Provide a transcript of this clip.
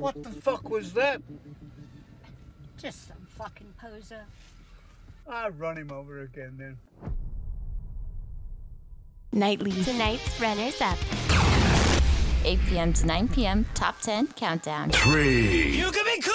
What the fuck was that? Just some fucking poser. I'll run him over again then. Nightly. Tonight's runners up. 8 p.m. to 9 p.m. Top 10 countdown. 3. You can be cool.